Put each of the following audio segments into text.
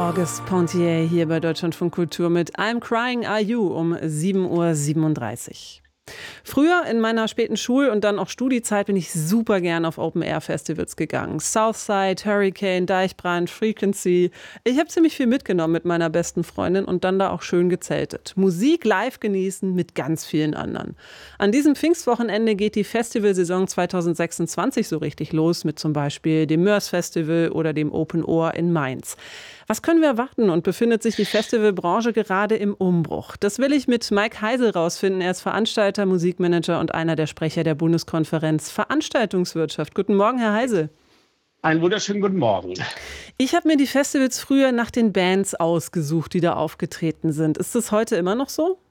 August Pontier hier bei Deutschlandfunk Kultur mit I'm Crying Are You um 7:37 Uhr. Früher in meiner späten Schul- und dann auch Studiezeit bin ich super gern auf Open-Air-Festivals gegangen. Southside, Hurricane, Deichbrand, Frequency. Ich habe ziemlich viel mitgenommen mit meiner besten Freundin und dann da auch schön gezeltet. Musik live genießen mit ganz vielen anderen. An diesem Pfingstwochenende geht die Festivalsaison 2026 so richtig los mit zum Beispiel dem Mörs Festival oder dem Open Ohr in Mainz. Was können wir erwarten und befindet sich die Festivalbranche gerade im Umbruch? Das will ich mit Mike Heisel rausfinden. Er ist Veranstalter, Musikmanager und einer der Sprecher der Bundeskonferenz Veranstaltungswirtschaft. Guten Morgen, Herr Heisel. Einen wunderschönen guten Morgen. Ich habe mir die Festivals früher nach den Bands ausgesucht, die da aufgetreten sind. Ist das heute immer noch so?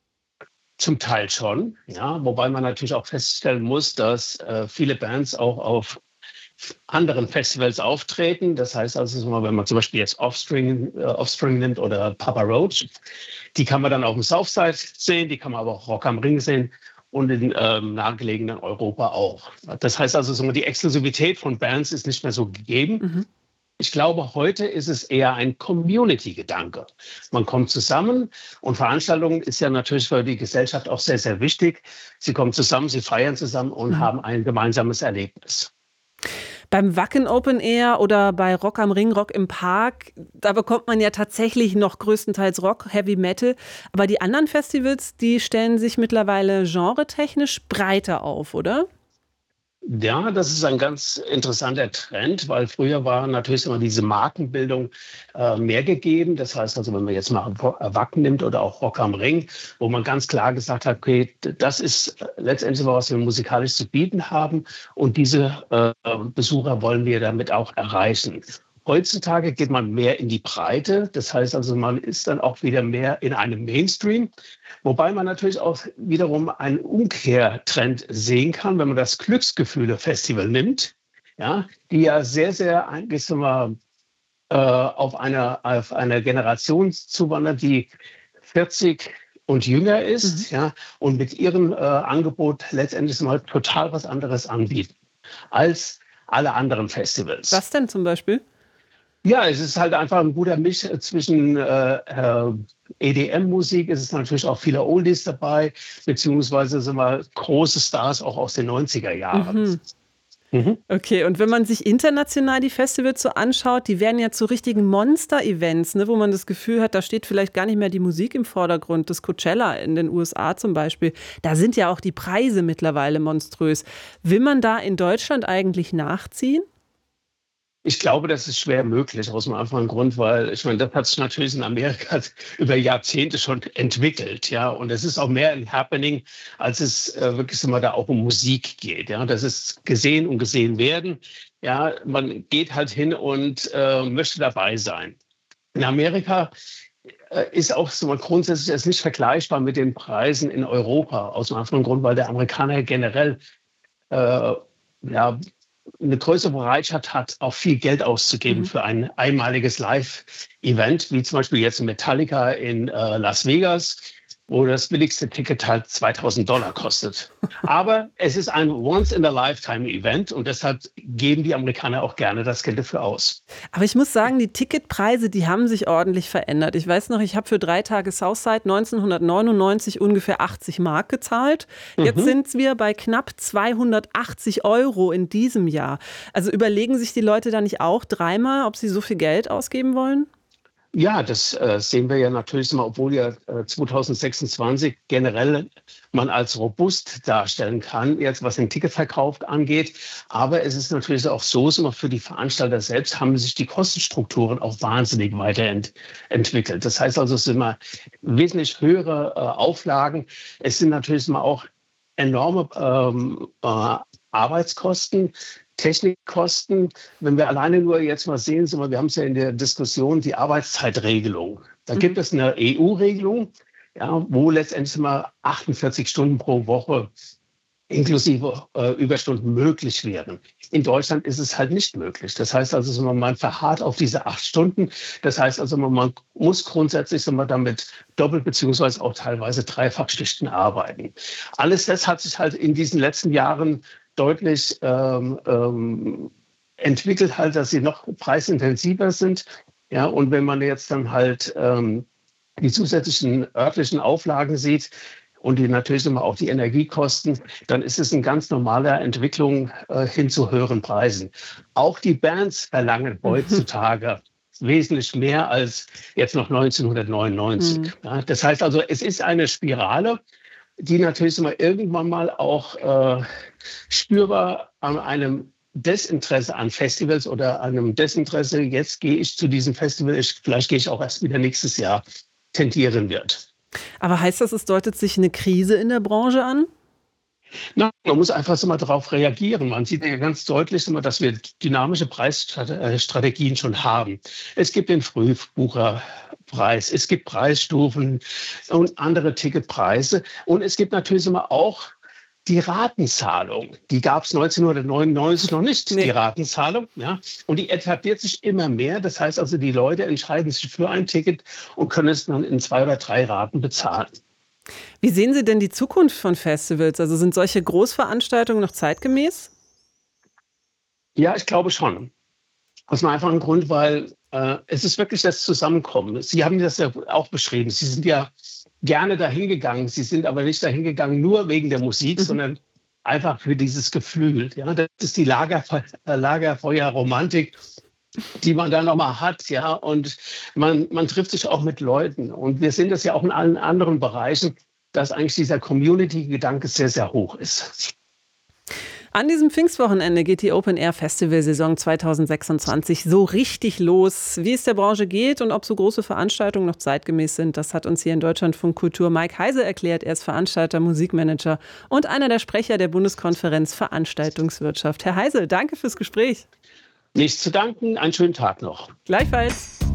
Zum Teil schon, ja, wobei man natürlich auch feststellen muss, dass viele Bands auch auf anderen Festivals auftreten. Das heißt also, wenn man zum Beispiel jetzt Offspring nimmt oder Papa Roach, die kann man dann auf dem Southside sehen, die kann man aber auch Rock am Ring sehen und in nahegelegenen Europa auch. Das heißt also, die Exklusivität von Bands ist nicht mehr so gegeben. Mhm. Ich glaube, heute ist es eher ein Community-Gedanke. Man kommt zusammen und Veranstaltungen ist ja natürlich für die Gesellschaft auch sehr, sehr wichtig. Sie kommen zusammen, sie feiern zusammen und haben ein gemeinsames Erlebnis. Beim Wacken Open Air oder bei Rock am Ring, Rock im Park, da bekommt man ja tatsächlich noch größtenteils Rock, Heavy Metal. Aber die anderen Festivals, die stellen sich mittlerweile genretechnisch breiter auf, oder? Ja, das ist ein ganz interessanter Trend, weil früher war natürlich immer diese Markenbildung mehr gegeben. Das heißt also, wenn man jetzt mal Wacken nimmt oder auch Rock am Ring, wo man ganz klar gesagt hat, okay, das ist letztendlich, was wir musikalisch zu bieten haben und diese Besucher wollen wir damit auch erreichen. Heutzutage geht man mehr in die Breite. Das heißt also, man ist dann auch wieder mehr in einem Mainstream. Wobei man natürlich auch wiederum einen Umkehrtrend sehen kann, wenn man das Glücksgefühle-Festival nimmt, ja, die ja sehr, sehr eigentlich so mal, auf eine Generation zuwandert, die 40 und jünger ist, ja, und mit ihrem Angebot letztendlich mal total was anderes anbieten als alle anderen Festivals. Was denn zum Beispiel? Ja, es ist halt einfach ein guter Mix zwischen EDM-Musik, es ist natürlich auch viele Oldies dabei, beziehungsweise sind wir große Stars auch aus den 90er Jahren. Okay, und wenn man sich international die Festivals so anschaut, die werden ja zu richtigen Monster-Events, ne, wo man das Gefühl hat, da steht vielleicht gar nicht mehr die Musik im Vordergrund. Das Coachella in den USA zum Beispiel, da sind ja auch die Preise mittlerweile monströs. Will man da in Deutschland eigentlich nachziehen? Ich glaube, das ist schwer möglich, aus dem einfachen Grund, weil ich meine, das hat sich natürlich in Amerika über Jahrzehnte schon entwickelt, ja. Und es ist auch mehr ein Happening, als es wirklich immer da auch um Musik geht, ja. Das ist gesehen und gesehen werden, ja. Man geht halt hin und möchte dabei sein. In Amerika ist auch so mal grundsätzlich ist nicht vergleichbar mit den Preisen in Europa, aus dem einfachen Grund, weil der Amerikaner generell ja, eine größere Bereitschaft hat, auch viel Geld auszugeben für ein einmaliges Live-Event, wie zum Beispiel jetzt Metallica in Las Vegas, wo das billigste Ticket halt $2.000 kostet. Aber es ist ein Once-in-a-Lifetime-Event und deshalb geben die Amerikaner auch gerne das Geld dafür aus. Aber ich muss sagen, die Ticketpreise, die haben sich ordentlich verändert. Ich weiß noch, ich habe für 3 Tage Southside 1999 ungefähr 80 Mark gezahlt. Jetzt sind wir bei knapp 280 € in diesem Jahr. Also überlegen sich die Leute da nicht auch dreimal, ob sie so viel Geld ausgeben wollen? Ja, das sehen wir ja natürlich mal, obwohl ja 2026 generell man als robust darstellen kann, jetzt was den Ticketverkauf angeht. Aber es ist natürlich auch so, für die Veranstalter selbst haben sich die Kostenstrukturen auch wahnsinnig weiterentwickelt. Das heißt also, es sind immer wesentlich höhere Auflagen. Es sind natürlich mal auch enorme Arbeitskosten. Technikkosten, wenn wir alleine nur jetzt mal sehen, wir haben es ja in der Diskussion, die Arbeitszeitregelung. Da gibt es eine EU-Regelung, ja, wo letztendlich mal 48 Stunden pro Woche inklusive Überstunden möglich wären. In Deutschland ist es halt nicht möglich. Das heißt also, man verharrt auf diese 8 Stunden. Das heißt also, man muss grundsätzlich damit doppelt beziehungsweise auch teilweise Dreifachschichten arbeiten. Alles das hat sich halt in diesen letzten Jahren deutlich entwickelt, halt, dass sie noch preisintensiver sind. Ja, und wenn man jetzt dann halt die zusätzlichen örtlichen Auflagen sieht und natürlich immer auch die Energiekosten, dann ist es eine ganz normale Entwicklung hin zu höheren Preisen. Auch die Bands verlangen heutzutage wesentlich mehr als jetzt noch 1999. Mhm. Ja, das heißt also, es ist eine Spirale, die natürlich immer irgendwann mal auch spürbar an einem Desinteresse an Festivals oder einem Desinteresse, jetzt gehe ich zu diesem Festival, vielleicht gehe ich auch erst wieder nächstes Jahr, tendieren wird. Aber heißt das, es deutet sich eine Krise in der Branche an? Na, man muss einfach so mal darauf reagieren. Man sieht ja ganz deutlich, immer, dass wir dynamische Preisstrategien schon haben. Es gibt den Frühbucherpreis, es gibt Preisstufen und andere Ticketpreise. Und es gibt natürlich immer auch die Ratenzahlung. Die gab es 1999 noch nicht, die Nee. Ratenzahlung. Ja? Und die etabliert sich immer mehr. Das heißt also, die Leute entscheiden sich für ein Ticket und können es dann in 2 oder 3 Raten bezahlen. Wie sehen Sie denn die Zukunft von Festivals? Also sind solche Großveranstaltungen noch zeitgemäß? Ja, ich glaube schon. Aus einem einfachen Grund, weil es ist wirklich das Zusammenkommen. Sie haben das ja auch beschrieben. Sie sind ja gerne dahin gegangen. Sie sind aber nicht dahin gegangen nur wegen der Musik, sondern einfach für dieses Gefühl. Ja, das ist die Lagerfeuer-Romantik, die man da nochmal hat. Ja, und man trifft sich auch mit Leuten. Und wir sehen das ja auch in allen anderen Bereichen, dass eigentlich dieser Community-Gedanke sehr, sehr hoch ist. An diesem Pfingstwochenende geht die Open-Air-Festival-Saison 2026 so richtig los. Wie es der Branche geht und ob so große Veranstaltungen noch zeitgemäß sind, das hat uns hier in Deutschlandfunk Kultur Mike Heise erklärt. Er ist Veranstalter, Musikmanager und einer der Sprecher der Bundeskonferenz Veranstaltungswirtschaft. Herr Heise, danke fürs Gespräch. Nichts zu danken, einen schönen Tag noch. Gleichfalls.